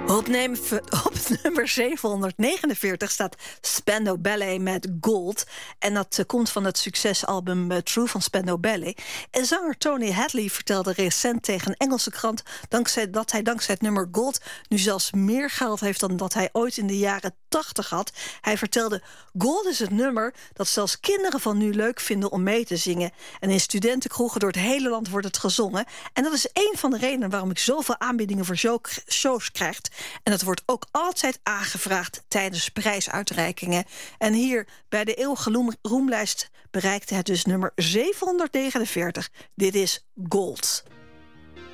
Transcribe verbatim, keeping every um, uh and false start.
Op, neem, op nummer zevenhonderdnegenenveertig staat Spandau Ballet met Gold. En dat uh, komt van het succesalbum uh, True van Spandau Ballet. En zanger Tony Hadley vertelde recent tegen een Engelse krant dankzij, dat hij dankzij het nummer Gold nu zelfs meer geld heeft dan dat hij ooit in de jaren tachtig had. Hij vertelde: Gold is het nummer dat zelfs kinderen van nu leuk vinden om mee te zingen. En in studentenkroegen door het hele land wordt het gezongen. En dat is een van de redenen waarom ik zoveel aanbiedingen voor shows krijg. En dat wordt ook altijd aangevraagd tijdens prijsuitreikingen. En hier bij de eeuwige roemlijst bereikte het dus nummer zevenhonderdnegenenveertig. Dit is Gold.